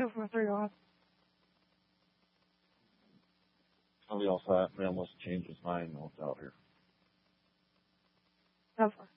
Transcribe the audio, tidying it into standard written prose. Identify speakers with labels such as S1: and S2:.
S1: Go for 3 off.
S2: I'll be all set. Man must change his mind while it's out here.
S1: Go for.